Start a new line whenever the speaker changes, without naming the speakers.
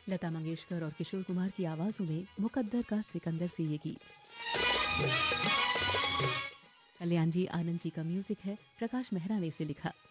लता मंगेशकर और किशोर कुमार की आवाजों में मुकद्दर का सिकंदर से ये गीत। कल्याण जी आनंद जी का म्यूजिक है, प्रकाश मेहरा ने इसे लिखा।